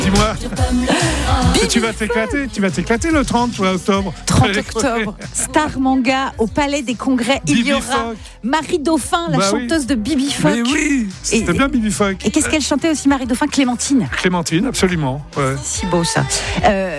Dis-moi, tu vas t'éclater le 30 octobre. 30 octobre, Star Manga au Palais des Congrès. Il y Bibi aura Phoque. Marie Dauphin, la chanteuse de Bibi Phoque. Mais oui, c'était bien Bibi Phoque. Et qu'est-ce qu'elle chantait aussi, Marie Dauphin? Clémentine. Clémentine, absolument. Ouais. Si beau ça.